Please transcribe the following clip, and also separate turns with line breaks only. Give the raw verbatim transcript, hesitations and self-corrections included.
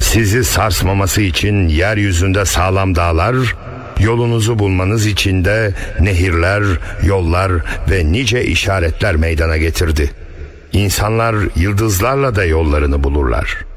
Sizi sarsmaması için yeryüzünde sağlam dağlar, yolunuzu bulmanız için de nehirler, yollar ve nice işaretler meydana getirdi. İnsanlar yıldızlarla da yollarını bulurlar.